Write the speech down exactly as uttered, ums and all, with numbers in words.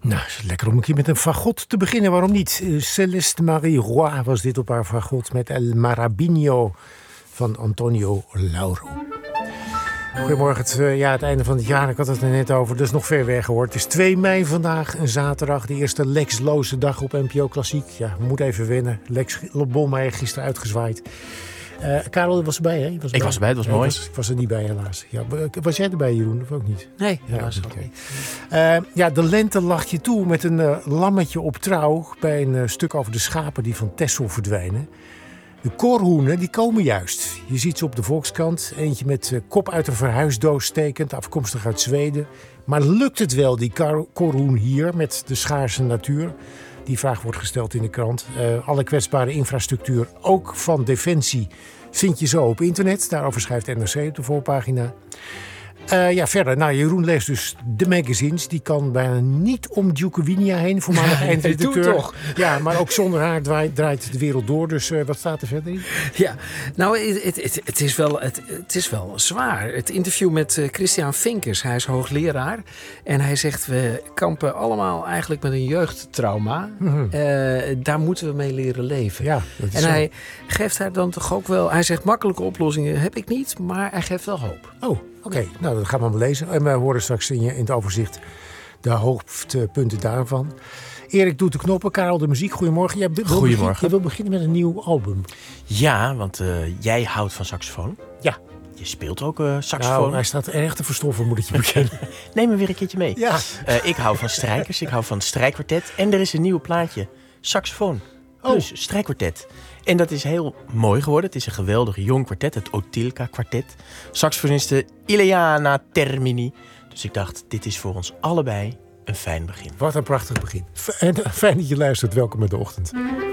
Nou, is het lekker om een keer met een fagot te beginnen. Waarom niet? Céleste Marie Roy was dit op haar fagot met El Marabino van Antonio Lauro. Goedemorgen, het, uh, ja, het einde van het jaar. Ik had het er net over, dus nog ver weg hoor. Het is twee mei vandaag, een zaterdag. De eerste Lex-loze dag op N P O Klassiek. Ja, we moeten even wennen. Lex Bolmeijer gisteren uitgezwaaid. Uh, Karel was erbij, hè? Was ik was erbij, het was ja, mooi. Ik was, ik was er niet bij, helaas. Ja, was jij erbij, Jeroen, of ook niet? Nee, ja, helaas okay. niet. Uh, ja, de lente lacht je toe met een uh, lammetje op trouw... bij een uh, stuk over de schapen die van Texel verdwijnen. De koorhoenen, die komen juist. Je ziet ze op de Volkskrant. Eentje met uh, kop uit een verhuisdoos stekend, afkomstig uit Zweden. Maar lukt het wel, die kar- koorhoen hier, met de schaarse natuur? Die vraag wordt gesteld in de krant. Uh, alle kwetsbare infrastructuur, ook van Defensie, vind je zo op internet. Daarover schrijft N R C op de voorpagina. Uh, ja, verder. Nou, Jeroen leest dus de magazines. Die kan bijna niet om Djokovinia heen, voormalig ja, eindredacteur. toch. Ja, maar ook zonder haar draait, draait de wereld door. Dus uh, wat staat er verder in? Ja, nou, het, het, het, is wel, het, het is wel zwaar. Het interview met uh, Christian Vinkers. Hij is hoogleraar. En hij zegt, we kampen allemaal eigenlijk met een jeugdtrauma. Mm-hmm. Uh, daar moeten we mee leren leven. Ja, dat is en zo. hij geeft daar dan toch ook wel... Hij zegt, makkelijke oplossingen heb ik niet, maar hij geeft wel hoop. Oh, oké. Okay. Nou, dat gaan we maar lezen. En we horen straks in, je, in het overzicht de hoofdpunten daarvan. Erik doet de knoppen, Karel de muziek. Goedemorgen. Jij wil Goedemorgen. Begin, jij wil beginnen met een nieuw album. Ja, want uh, jij houdt van saxofoon. Ja. Je speelt ook uh, saxofoon. Nou, hij staat erg te verstoffen, moet ik je bekennen. Neem me weer een keertje mee. Ja. Uh, ik hou van strijkers, ik hou van strijkkwartet. En er is een nieuw plaatje. Saxofoon plus oh. strijkkwartet. En dat is heel mooi geworden. Het is een geweldig jong kwartet, het Otilka kwartet. Saxofoniste Ileana Termini. Dus ik dacht, dit is voor ons allebei een fijn begin. Wat een prachtig begin. F- en fijn dat je luistert. Welkom in de ochtend.